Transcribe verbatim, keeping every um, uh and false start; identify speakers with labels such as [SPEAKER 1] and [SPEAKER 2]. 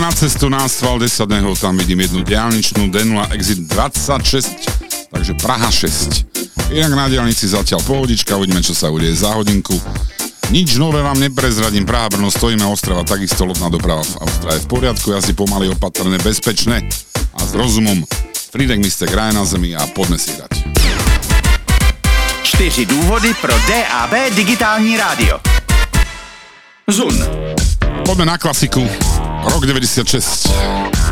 [SPEAKER 1] na cestu na asfalt desať nehod, tam vidím jednu diaľničnú D nula exit dvadsaťšesť, takže Praha šesť. Inak na diaľnici zatiaľ pohodička, uvidíme, čo sa udeje za hodinku. Nič nové vám neprezradím, Praha, Brno, stojíme, Ostrava, takisto lodná doprava v Austrálii v poriadku, jazdy pomaly, opatrné, bezpečné a s rozumom. Frídek Mistek, Raj na zemi a poďme si hrať.
[SPEAKER 2] Čtyři důvody pro D A B digitální rádio. Zun.
[SPEAKER 1] Poďme na klasiku. Rok deväťdesiatšesť.